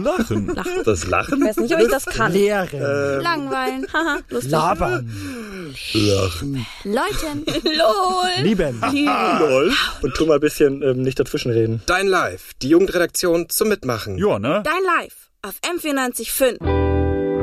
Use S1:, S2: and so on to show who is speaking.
S1: Lachen.
S2: Das Lachen?
S3: Ich weiß nicht, ob ich das kann.
S4: Lehren.
S3: Langweilen. Haha, lustig.
S4: Labern.
S2: Lachen.
S3: Läuten. LOL.
S4: Lieben.
S2: Lol. Und tu mal ein bisschen nicht dazwischenreden.
S5: Dein Live, die Jugendredaktion zum Mitmachen.
S1: Ja, ne?
S3: Dein Live auf M94.5.